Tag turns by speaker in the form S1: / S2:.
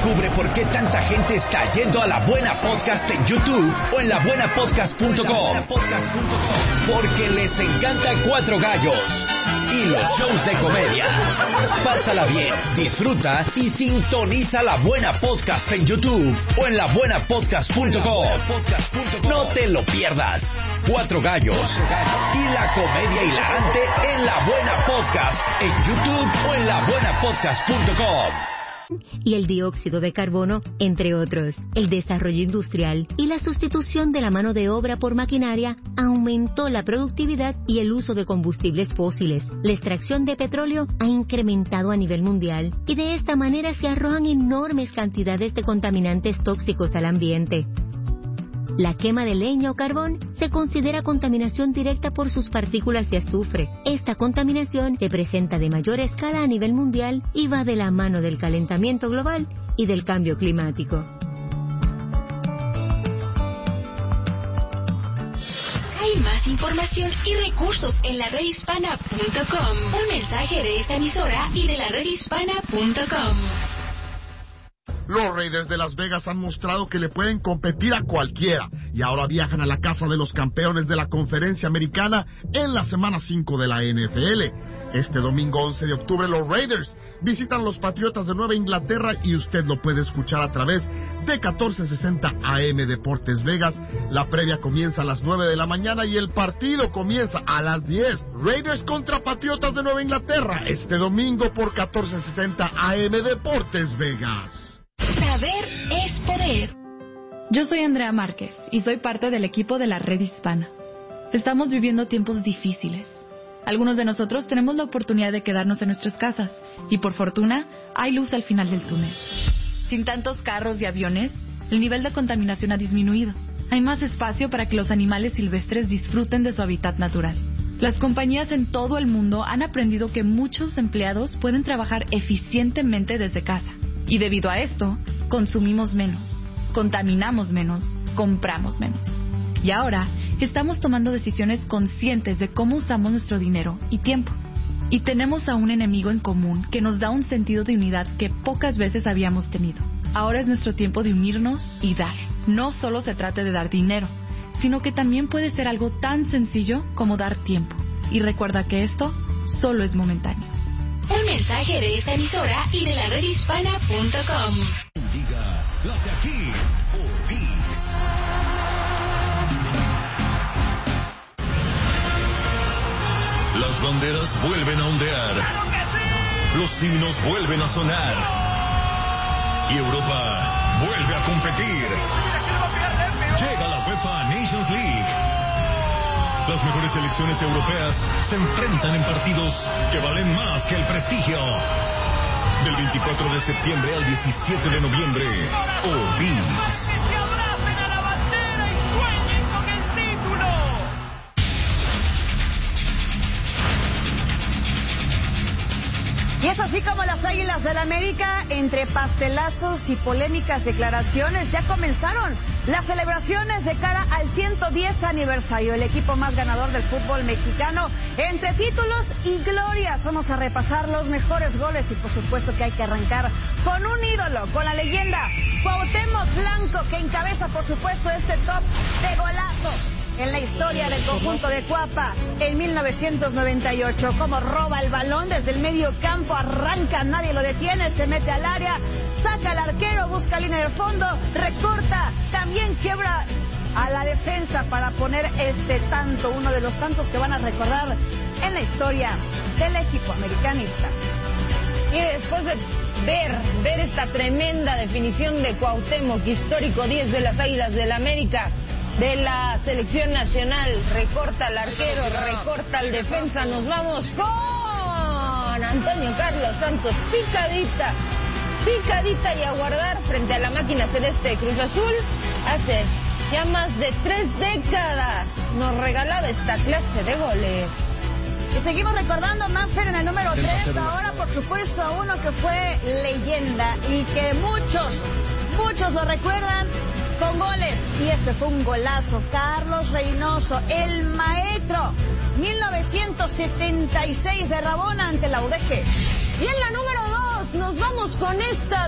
S1: Descubre por qué tanta gente está yendo a La Buena Podcast en YouTube o en labuenapodcast.com. Porque les encanta Cuatro Gallos y los shows de comedia. Pásala bien, disfruta y sintoniza La Buena Podcast en YouTube o en labuenapodcast.com. No te lo pierdas. Cuatro Gallos y la comedia hilarante en La Buena Podcast en YouTube o en labuenapodcast.com.
S2: Y el dióxido de carbono, entre otros. El desarrollo industrial y la sustitución de la mano de obra por maquinaria aumentó la productividad y el uso de combustibles fósiles. La extracción de petróleo ha incrementado a nivel mundial y de esta manera se arrojan enormes cantidades de contaminantes tóxicos al ambiente. La quema de leña o carbón se considera contaminación directa por sus partículas de azufre. Esta contaminación se presenta de mayor escala a nivel mundial y va de la mano del calentamiento global y del cambio climático.
S3: Hay más información y recursos en laredhispana.com. Un mensaje de esta emisora y de laredhispana.com.
S4: Los Raiders de Las Vegas han mostrado que le pueden competir a cualquiera y ahora viajan a la casa de los campeones de la Conferencia Americana en la semana 5 de la NFL. Este domingo 11 de octubre los Raiders visitan los Patriotas de Nueva Inglaterra y usted lo puede escuchar a través de 1460 AM Deportes Vegas. La previa comienza a las 9 de la mañana y el partido comienza a las 10. Raiders contra Patriotas de Nueva Inglaterra este domingo por 1460 AM Deportes Vegas.
S3: Saber es poder.
S5: Yo soy Andrea Márquez y soy parte del equipo de la Red Hispana. Estamos viviendo tiempos difíciles. Algunos de nosotros tenemos la oportunidad de quedarnos en nuestras casas y por fortuna hay luz al final del túnel. Sin tantos carros y aviones, el nivel de contaminación ha disminuido. Hay más espacio para que los animales silvestres disfruten de su hábitat natural. Las compañías en todo el mundo han aprendido que muchos empleados pueden trabajar eficientemente desde casa. Y debido a esto, consumimos menos, contaminamos menos, compramos menos. Y ahora, estamos tomando decisiones conscientes de cómo usamos nuestro dinero y tiempo. Y tenemos a un enemigo en común que nos da un sentido de unidad que pocas veces habíamos tenido. Ahora es nuestro tiempo de unirnos y dar. No solo se trata de dar dinero, sino que también puede ser algo tan sencillo como dar tiempo. Y recuerda que esto solo es momentáneo.
S3: Un mensaje de esta emisora y de laredhispana.com.
S1: Diga, late aquí por ViX.
S6: Las banderas vuelven a ondear. Los himnos vuelven a sonar. Y Europa vuelve a competir. Llega la UEFA Nations League. Las mejores selecciones europeas se enfrentan en partidos que valen más que el prestigio. Del 24 de septiembre al 17 de noviembre, por ViX.
S7: Y es así como las Águilas del América, entre pastelazos y polémicas declaraciones, ya comenzaron las celebraciones de cara al 110 aniversario. El equipo más ganador del fútbol mexicano, entre títulos y glorias. Vamos a repasar los mejores goles y por supuesto que hay que arrancar con un ídolo, con la leyenda Cuauhtémoc Blanco, que encabeza por supuesto este top de golazos en la historia del conjunto de Cuapa en 1998. Como roba el balón desde el medio campo, arranca, nadie lo detiene, se mete al área, saca al arquero, busca línea de fondo, recorta, también quiebra a la defensa para poner este tanto, uno de los tantos que van a recordar en la historia del equipo americanista.
S8: Y después de ver esta tremenda definición de Cuauhtémoc, histórico 10 de las Águilas del América, de la selección nacional, recorta al arquero, recorta al defensa, nos vamos con Antonio Carlos Santos, picadita y a guardar frente a la máquina celeste de Cruz Azul. Hace ya más de 3 décadas nos regalaba esta clase de goles.
S7: Y seguimos recordando, Manfred, en el número 3, ahora por supuesto a uno que fue leyenda y que muchos lo recuerdan con goles, y este fue un golazo. Carlos Reynoso, el maestro, 1976 de Rabona ante la UDG.
S8: Y en la número 2 nos vamos con esta